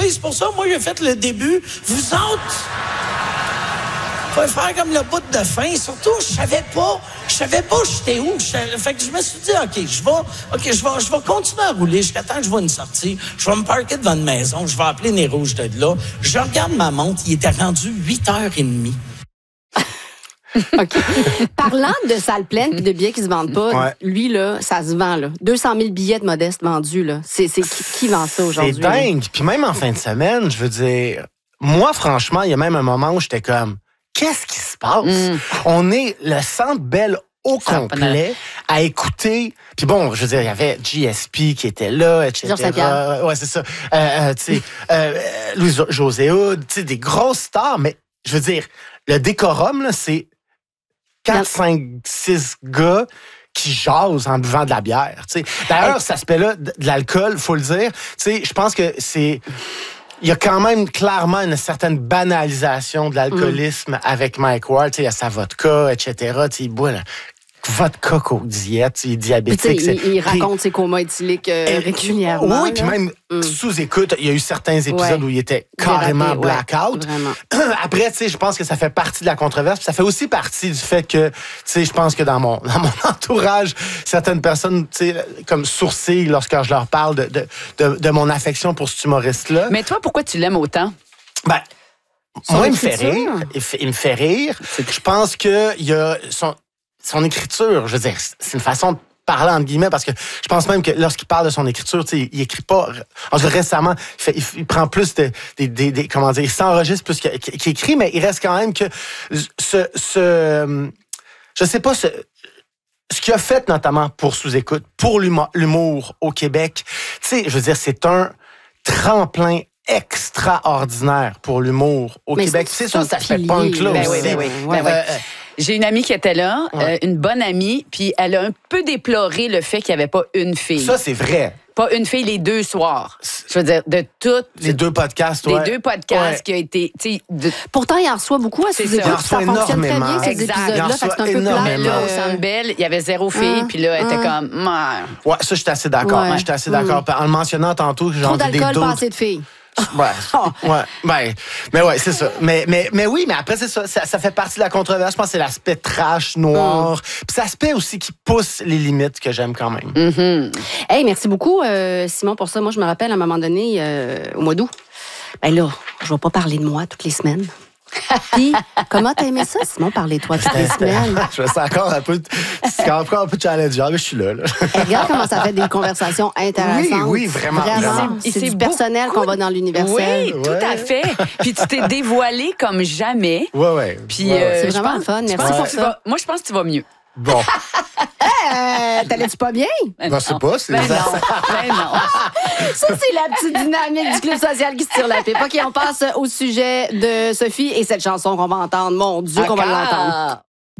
C'est pour ça, moi, j'ai fait le début. Vous autres, faut faire comme le bout de fin. Surtout, je savais pas j'étais où. Fait que je me suis dit, OK, je vais continuer à rouler jusqu'à temps que je vois une sortie. Je vais me parquer devant une maison. Je vais appeler les rouges de là. Je regarde ma montre. Il était rendu 8h30. OK. Parlant de salles pleines et de billets qui se vendent pas, lui, là, ça se vend, là. 200 000 billets de Modeste vendus, là. C'est qui vend ça aujourd'hui? C'est dingue. Puis même en fin de semaine, je veux dire, moi, franchement, il y a même un moment où j'étais comme, qu'est-ce qui se passe? On est le Centre Bell au complet à écouter. Puis bon, je veux dire, il y avait GSP qui était là, etc. Georges Saint-Pierre. Ouais, c'est ça. Tu sais, Louis-José Hood, tu sais, des grosses stars, mais je veux dire, le décorum, là, c'est 4, 5, 6 gars qui jasent en buvant de la bière. T'sais. D'ailleurs, cet aspect-là de l'alcool, faut le dire, je pense que c'est... Il y a quand même clairement une certaine banalisation de l'alcoolisme avec Mike Ward. Il y a sa vodka, etc. Il boit la vodka Coke Diète, il est diabétique. Il raconte ses comas éthyliques régulièrement. Oui, puis même sous-écoute, il y a eu certains épisodes où il était carrément blackout. Après, je pense que ça fait partie de la controverse. Puis ça fait aussi partie du fait que, je pense que dans mon entourage, certaines personnes, comme sourcillent lorsque je leur parle de mon affection pour cet humoriste-là. Mais toi, pourquoi tu l'aimes autant? Ben, moi, il me fait rire. Il me fait rire. Je pense qu'il y a son écriture, je veux dire, c'est une façon de parler entre guillemets, parce que je pense même que lorsqu'il parle de son écriture, il écrit pas. En tout cas, récemment, il prend plus des comment dire, il s'enregistre plus qu'il écrit, mais il reste quand même que je sais pas, ce qu'il a fait notamment pour Sous-écoute, pour l'humour au Québec, je veux dire, c'est un tremplin extraordinaire pour l'humour au Québec. C'est ça, ça fait punk là aussi. J'ai une amie qui était là, une bonne amie, puis elle a un peu déploré le fait qu'il n'y avait pas une fille. Ça, c'est vrai. Pas une fille les 2 soirs. Je veux dire, de toutes... Les 2 podcasts, Les 2 podcasts qui ont été... Pourtant, il en reçoit beaucoup à Sous-écoute. Ça fonctionne très bien, ces épisodes-là. Fait que c'est un peu plat. Là, au Centre Bell, il y avait 0 fille, puis là, elle était comme... Ouais, ça, j'étais assez d'accord. J'étais assez d'accord. En le mentionnant tantôt, trop d'alcool, pas assez de filles. Mais c'est ça. Mais oui, mais après, c'est ça. Ça fait partie de la controverse. Je pense que c'est l'aspect trash, noir. Puis c'est l'aspect aussi qui pousse les limites que j'aime quand même. Hey, merci beaucoup, Simon, pour ça. Moi, je me rappelle à un moment donné, au mois d'août, ben là, je vais pas parler de moi toutes les semaines. Puis, comment t'as aimé ça, Simon, parler de toi toutes les semaines? Je me sens encore un peu challengeant, mais je suis là. Regarde comment ça fait des conversations intéressantes. Oui, vraiment. C'est du personnel qu'on va dans l'universel. Oui, tout à fait. Puis tu t'es dévoilé comme jamais. Oui. Puis c'est vraiment le fun. Merci pour ça. Moi, je pense que tu vas mieux. Bon. T'allais-tu pas bien? Je sais pas. Non. Ça, c'est la petite dynamique du Club social qui se tire la pipe. OK, on passe au sujet de Sophie et cette chanson qu'on va entendre. Mon Dieu, qu'on va l'entendre.